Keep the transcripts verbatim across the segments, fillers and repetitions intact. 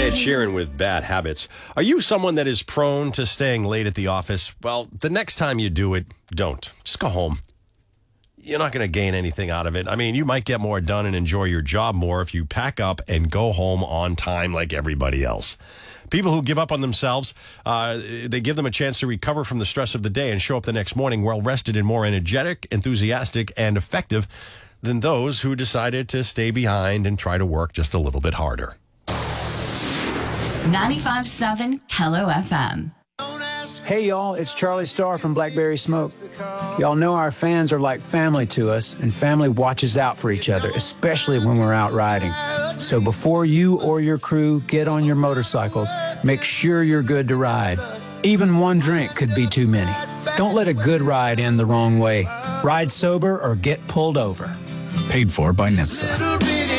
Ed Sheeran with Bad Habits. Are you someone that is prone to staying late at the office? Well, the next time you do it, don't. Just go home. You're not going to gain anything out of it. I mean, you might get more done and enjoy your job more if you pack up and go home on time like everybody else. People who give up on themselves, uh, they give them a chance to recover from the stress of the day and show up the next morning well-rested and more energetic, enthusiastic, and effective than those who decided to stay behind and try to work just a little bit harder. ninety-five point seven Hello F M. Hey y'all, it's Charlie Starr from Blackberry Smoke. Y'all know our fans are like family to us, and family watches out for each other, especially when we're out riding. So before you or your crew get on your motorcycles, make sure you're good to ride. Even one drink could be too many. Don't let a good ride end the wrong way. Ride sober or get pulled over. Paid for by NHTSA.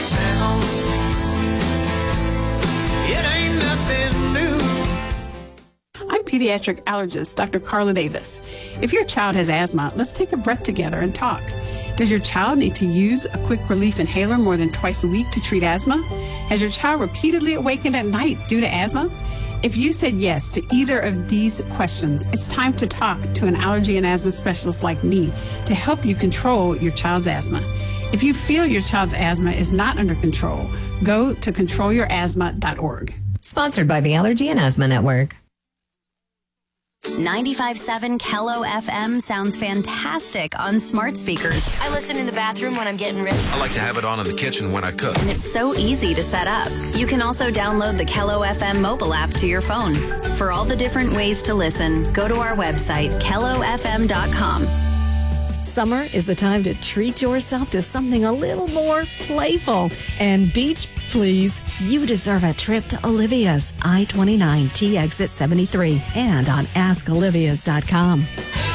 Pediatric allergist, Doctor Carla Davis. If your child has asthma, let's take a breath together and talk. Does your child need to use a quick relief inhaler more than twice a week to treat asthma? Has your child repeatedly awakened at night due to asthma? If you said yes to either of these questions, it's time to talk to an allergy and asthma specialist like me to help you control your child's asthma. If you feel your child's asthma is not under control, go to control your asthma dot org. Sponsored by the Allergy and Asthma Network. ninety-five point seven Kello F M sounds fantastic on smart speakers. I listen in the bathroom when I'm getting ready. I like to have it on in the kitchen when I cook. And it's so easy to set up. You can also download the Kello F M mobile app to your phone. For all the different ways to listen, go to our website, kello f m dot com. Summer is the time to treat yourself to something a little more playful. And beach, please. You deserve a trip to Olivia's, I twenty-nine T exit seventy-three, and on ask olivias dot com.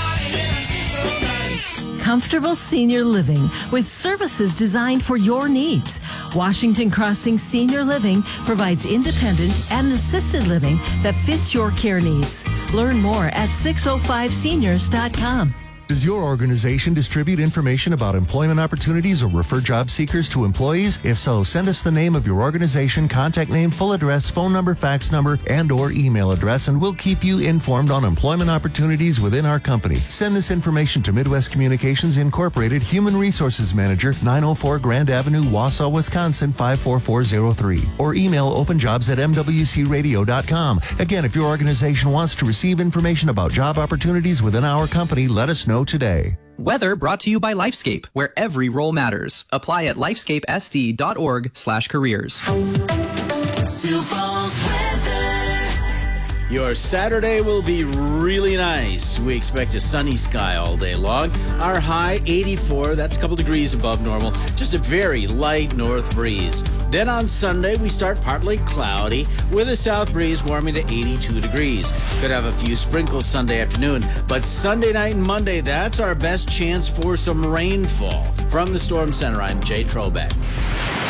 Comfortable senior living with services designed for your needs. Washington Crossing Senior Living provides independent and assisted living that fits your care needs. Learn more at six oh five seniors dot com. Does your organization distribute information about employment opportunities or refer job seekers to employees? If so, send us the name of your organization, contact name, full address, phone number, fax number, and or email address, and we'll keep you informed on employment opportunities within our company. Send this information to Midwest Communications Incorporated, Human Resources Manager, nine oh four Grand Avenue, Wausau, Wisconsin, five four four zero three. Or email openjobs at m w c radio dot com. Again, if your organization wants to receive information about job opportunities within our company, let us know today. Weather brought to you by Lifescape, where every role matters. Apply at lifescape s d dot org slash careers. Your Saturday will be really nice. We expect a sunny sky all day long. Our high, eighty-four. That's a couple degrees above normal. Just a very light north breeze. Then on Sunday, we start partly cloudy with a south breeze warming to eighty-two degrees. Could have a few sprinkles Sunday afternoon. But Sunday night and Monday, that's our best chance for some rainfall. From the Storm Center, I'm Jay Trobeck.